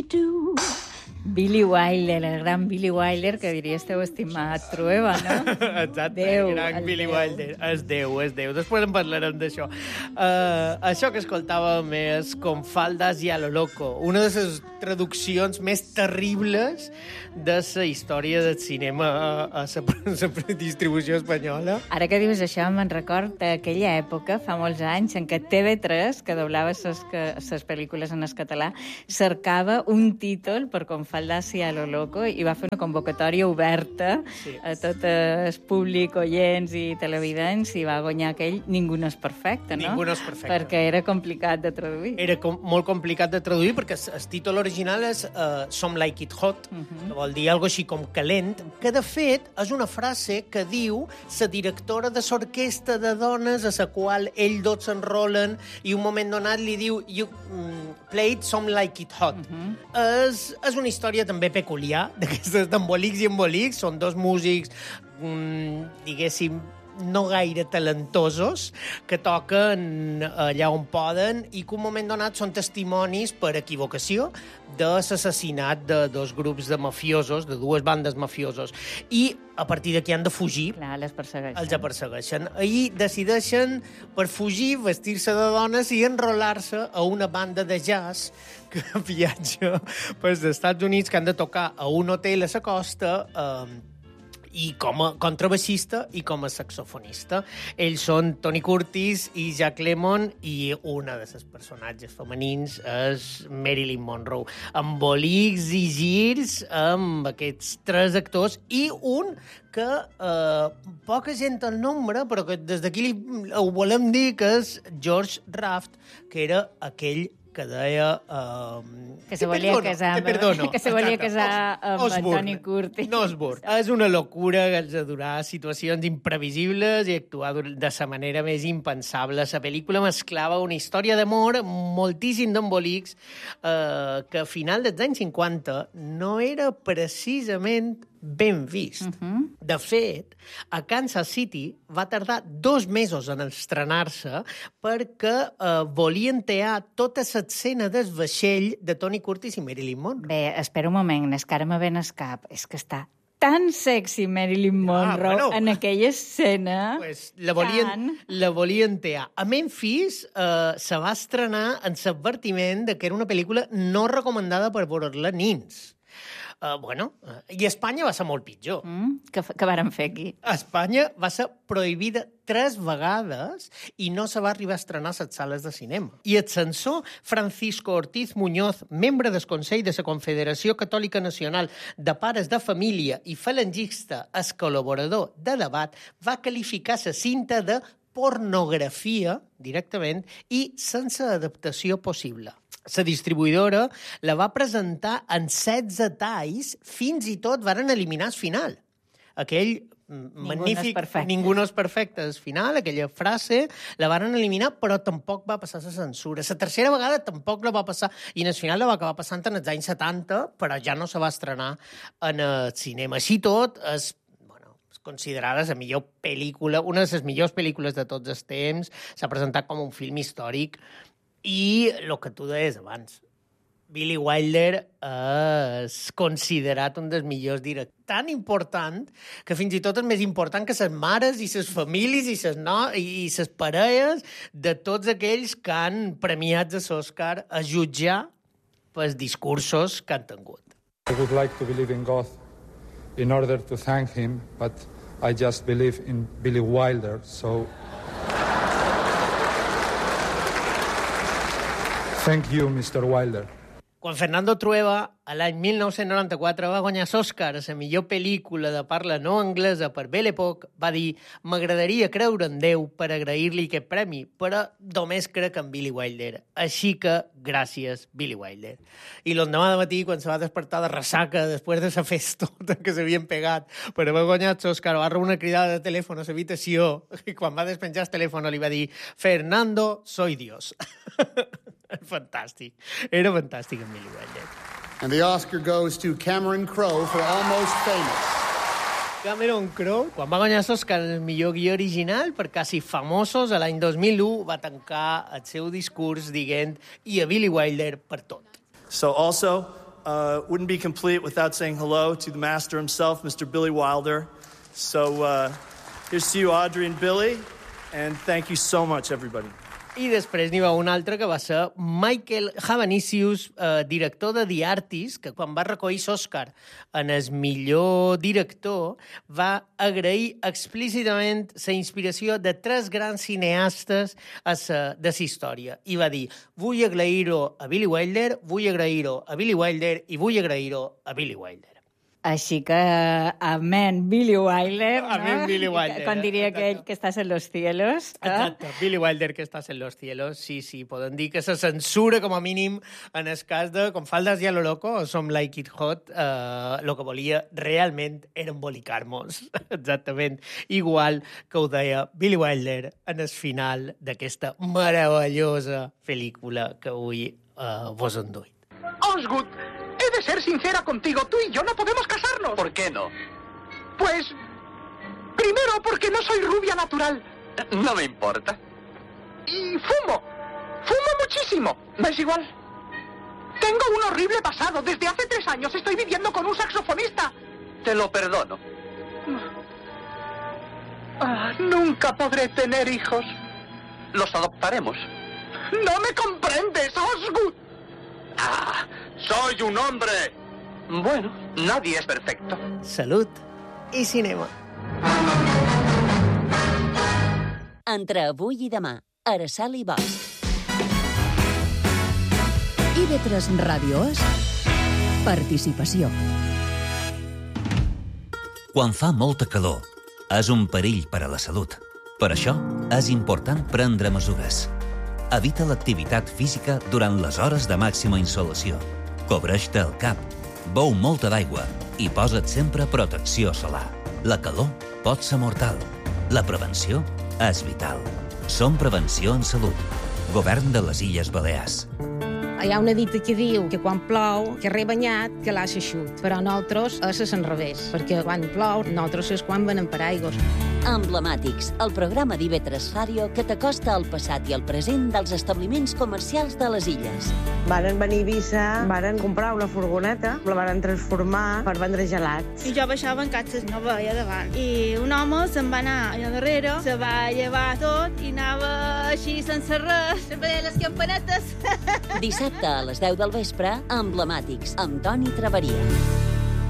do. Billy Wilder, el gran Billy Wilder, que diria esteu estimat Trueba, no? Exacte, Déu, gran Billy Déu. Wilder. És Déu, és Déu. Després en parlarem d'això. Això que escoltàvem és Con faldas y a lo loco, una de les traduccions més terribles de la història del cinema a la distribució espanyola. Ara que dius això, me'n record d'aquella època, fa molts anys, en què TV3, que doblava les pel·lícules en el català, cercava un títol per Con faldas y a lo loco i va fer una convocatòria oberta a tot el públic, oients i televidents, i va guanyar aquell Ningú no és perfecte, no? Ningú no és perfecte. Perquè era complicat de traduir. Era molt complicat de traduir perquè el títol original és Some Like It Hot, que vol dir algo així com calent, que de fet és una frase que diu la directora de l'orquestra de dones a la qual ells dos s'enrolen i un moment donat li diu you played Some Like It Hot. És una història també peculiar d'aquestes d'embolics i embolics. Són dos músics, diguéssim, no gaire talentosos, que toquen allà on poden i que un moment donat són testimonis per equivocació de l'assassinat de dos grups de mafiosos, de dues bandes mafiosos. I a partir d'aquí han de fugir. Clar, les persegueixen. Els persegueixen. I decideixen, per fugir, vestir-se de dones i enrolar-se a una banda de jazz que viatja pels Estats Units, que han de tocar a un hotel a la costa i com a contrabaixista i com a saxofonista. Ells són Tony Curtis i Jack Lemmon i una de les personatges femenins és Marilyn Monroe. Embolics i girs amb aquests tres actors i un que poca gent el nombra, però que des d'aquí ho volem dir, que és George Raft, que era aquell que deia... que se volia casar amb Tony Curtis. Osborne. És una locura adorar situacions imprevisibles i actuar de la manera més impensable. La pel·lícula mesclava una història d'amor, moltíssim d'embolics, que a final dels anys 50 no era precisament ben vist. De fet, a Kansas City va tardar 2 mesos en estrenar-se perquè volien tear tota l'escena del vaixell de Tony Curtis i Marilyn Monroe. Bé, espera un moment, és que ara me ven el cap. És que està tan sexy Marilyn Monroe en aquella escena. Pues la volien tear. A Memphis se va estrenar en l'advertiment que era una pel·lícula no recomendada per veure-la nins. I a Espanya va ser molt pitjor. Què varen fer aquí? A Espanya va ser prohibida 3 vegades i no se va arribar a estrenar a les sales de cinema. I el censor Francisco Ortiz Muñoz, membre del Consell de la Confederació Catòlica Nacional de Pares de Família i falangista, el col·laborador de debat, va qualificar la cinta de pornografia directament i sense adaptació possible. La distribuïdora la va presentar en 16 talls, fins i tot varen eliminar el final. Aquell magnífic Ningú no és perfecte, el final, aquella frase, la varen eliminar, però tampoc va passar la censura. La tercera vegada tampoc la va passar, i en el final la va acabar passant en els anys 70, però ja no se va estrenar en el cinema. Així tot, és considerada la millor pel·lícula, una de les millors pel·lícules de tots els temps, s'ha presentat com un film històric. I el que tu deies abans, Billy Wilder és considerat un dels millors directors. Tan important que fins i tot és més important que les mares i les famílies i les parelles de tots aquells que han premiat a l'Oscar a jutjar pels discursos que han tingut. I would like to believe in God in order to thank him, but I just believe in Billy Wilder, so... Thank you, Mr. Wilder. Quan Fernando Trueba, a l'any 1994, va guanyar l'Oscar a la millor pel·lícula de parla no anglesa per Belle Époque, va dir: m'agradaria creure en Déu per agrair-li aquest premi, però només crec en Billy Wilder. Així que, gràcies, Billy Wilder. I l'endemà de matí, quan se va despertar de ressaca, després de la festota que s'havien pegat per haver guanyat l'Oscar, va rebre una cridada de telèfon a l'habitació, i quan va despenjar el telèfon li va dir: Fernando, soy Dios. Fantàstic. Era fantàstic en Billy Wilder. And the Oscar goes to Cameron Crowe for Almost Famous. Cameron Crowe, quan va guanyar l'Oscar el millor guió original per Casi Famosos, a l'any 2001, va tancar el seu discurs dient: i a Billy Wilder per tot. So also, wouldn't be complete without saying hello to the master himself, Mr. Billy Wilder. So here's to you, Audrey and Billy, and thank you so much, everybody. I després n'hi va un altre que va ser Michael Havanisius, director de The Artist, que quan va recollir l'Oscar en el millor director va agrair explícitament la inspiració de 3 grans cineastes de la història. I va dir, vull agrair-ho a Billy Wilder, vull agrair-ho a Billy Wilder i vull agrair-ho a Billy Wilder. Així que, amén, Billy Wilder, ¿no? Amén, Billy Wilder. Com diria aquell que estàs en los cielos. Exacte, Billy Wilder que estàs en los cielos. Sí, podem dir que la censura, com a mínim, en el cas de Con faldas y a lo loco o Some Like It Hot, lo que volia realment era embolicar-nos. Exactament. Igual que ho deia Billy Wilder en el final d'aquesta meravellosa pel·lícula que avui vos han duit. Osgood, he de ser sincera contigo. Tú y yo no podemos casarnos. ¿Por qué no? Pues, primero porque no soy rubia natural. No me importa. Y fumo. Fumo muchísimo. ¿Me es igual? Tengo un horrible pasado. Desde hace 3 años estoy viviendo con un saxofonista. Te lo perdono. Nunca podré tener hijos. Los adoptaremos. No me comprendes, Osgood. ¡Soy un hombre! Bueno, nadie es perfecto. Salut i cinema. Entre avui i demà, Araceli i Bosch. IB3 Ràdio És participació. Quan fa molta calor, és un perill per a la salut. Per això, és important prendre mesures. Evita l'activitat física durant les hores de màxima insolació. Cobreix-te el cap, beu molta d'aigua i posa't sempre protecció solar. La calor pot ser mortal. La prevenció és vital. Som Prevenció en Salut. Govern de les Illes Balears. Hi ha una dita que diu que quan plou, que rebanyat, que l'ha xeixut. Però nosaltres és l'enrevés, perquè quan plou, nosaltres és quan venen paraigües. Emblemàtics, el programa d'IB3 Ràdio que t'acosta al passat i al present dels establiments comercials de les illes. Varen venir a Eivissa, varen comprar una furgoneta, la varen transformar per vendre gelats. I jo baixava en catxes, no veia davant. I un home se'n va anar allà darrere, se va llevar tot i anava així sense res, sempre deia les campanetes. Dissabte a les 10 del vespre, Emblemàtics, amb Toni Traveria.